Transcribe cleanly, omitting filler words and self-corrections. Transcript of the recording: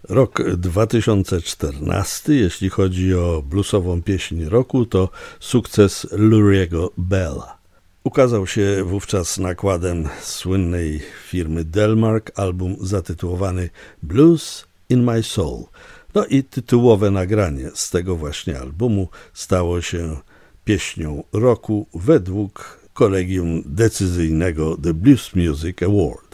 Rok 2014, jeśli chodzi o bluesową pieśń roku, to sukces Luriego Bella. Ukazał się wówczas nakładem słynnej firmy Delmark album zatytułowany Blues in My Soul. No i tytułowe nagranie z tego właśnie albumu stało się pieśnią roku według kolegium decyzyjnego The Blues Music Award.